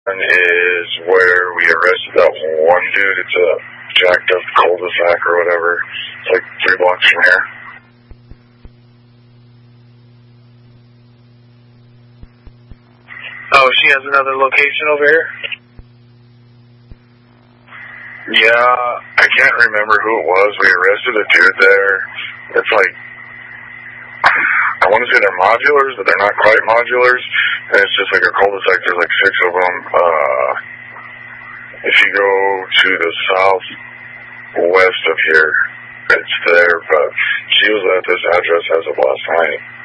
is where we arrested that one dude. It's a jacked up cul-de-sac or whatever. It's like 3 blocks from here. Oh, she has another location over here? Yeah, I can't remember who it was. We arrested a dude there. It's like, I want to say they're modulars, but they're not quite modulars. And it's just like a cul-de-sac. There's like 6 of them. If you go to the southwest of here, it's there. But she was at this address as of last night.